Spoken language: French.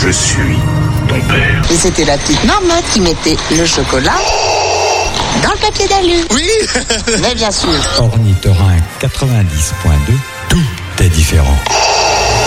Je suis ton père. Et c'était la petite marmotte qui mettait le chocolat dans le papier d'alu. Oui. Mais bien sûr. Ornithorynque 90.2, tout est différent.